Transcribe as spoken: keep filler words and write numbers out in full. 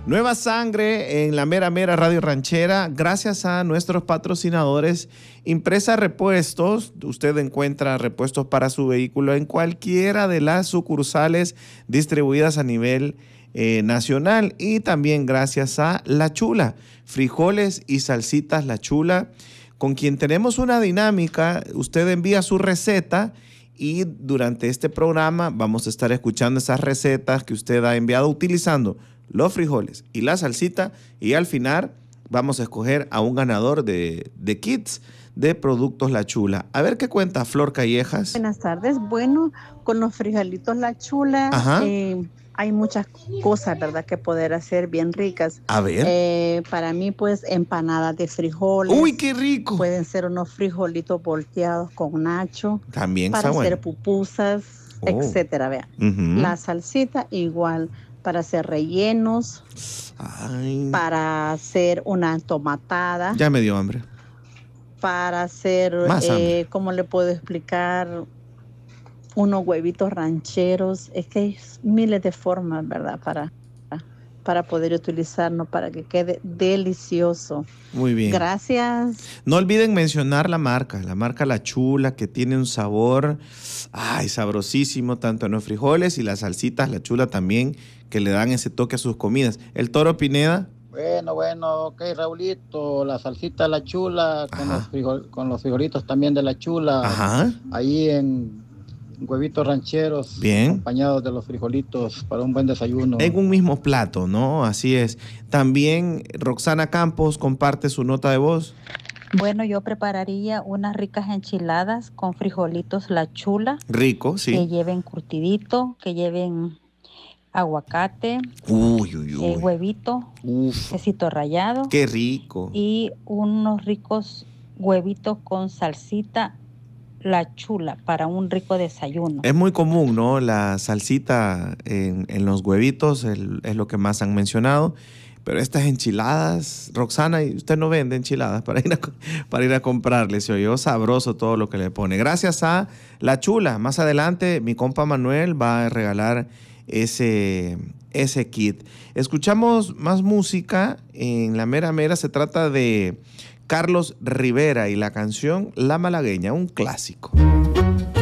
Nueva sangre en la mera mera Radio Ranchera, gracias a nuestros patrocinadores. Impresa Repuestos, usted encuentra repuestos para su vehículo en cualquiera de las sucursales distribuidas a nivel eh, nacional. Y también gracias a La Chula, frijoles y salsitas La Chula, con quien tenemos una dinámica. Usted envía su receta y durante este programa vamos a estar escuchando esas recetas que usted ha enviado utilizando los frijoles y la salsita, y al final vamos a escoger a un ganador de, de kits de productos La Chula. A ver qué cuenta Flor Callejas. Buenas tardes. Bueno, con los frijolitos La Chula eh, hay muchas cosas, ¿verdad?, que poder hacer bien ricas. A ver. Eh, para mí, pues, empanadas de frijoles. ¡Uy, qué rico! Pueden ser unos frijolitos volteados con nacho. También para está hacer bueno. pupusas, Oh. etcétera. Vean. Uh-huh. La salsita igual, para hacer rellenos. Ay. Para hacer una tomatada. Ya me dio hambre. Para hacer, eh, ¿cómo le puedo explicar? Unos huevitos rancheros. Es que hay miles de formas, ¿verdad? Para, para poder utilizarlo, para que quede delicioso. Muy bien. Gracias. No olviden mencionar la marca, la marca La Chula, que tiene un sabor, ay, sabrosísimo, tanto en los frijoles y las salsitas La Chula también, que le dan ese toque a sus comidas. El Toro Pineda. Bueno, bueno, ok, Raulito, la salsita La Chula, con los, frijol, con los frijolitos también de La Chula. Ajá. Ahí en huevitos rancheros. Bien. Acompañados de los frijolitos para un buen desayuno. En un mismo plato, ¿no? Así es. También Roxana Campos comparte su nota de voz. Bueno, yo prepararía unas ricas enchiladas con frijolitos La Chula. Rico, sí. Que lleven curtidito, que lleven aguacate, uy, uy, uy. Eh, huevito, Uf. quesito rallado. Qué rico. Y unos ricos huevitos con salsita La Chula para un rico desayuno. Es muy común, ¿no? La salsita en, en los huevitos el, es lo que más han mencionado. Pero estas enchiladas, Roxana, usted no vende enchiladas para ir a, para ir a comprarle. Se oyó sabroso todo lo que le pone. Gracias a La Chula. Más adelante mi compa Manuel va a regalar ese, ese kit. Escuchamos más música en la mera mera. Se trata de Carlos Rivera y la canción La Malagueña, un clásico.